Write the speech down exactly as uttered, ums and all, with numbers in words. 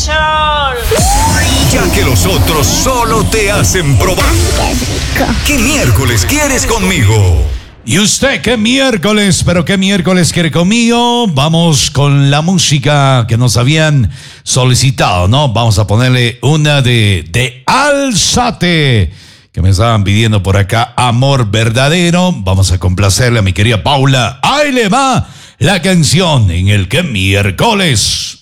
Ya que los otros solo te hacen probar. ¿Qué miércoles quieres conmigo? ¿Y usted qué miércoles, pero qué miércoles quiere conmigo? Vamos con la música que nos habían solicitado, ¿no? Vamos a ponerle una de, de Alzate, que me estaban pidiendo por acá, Amor Verdadero. Vamos a complacerle a mi querida Paula. Ahí le va la canción en el que miércoles.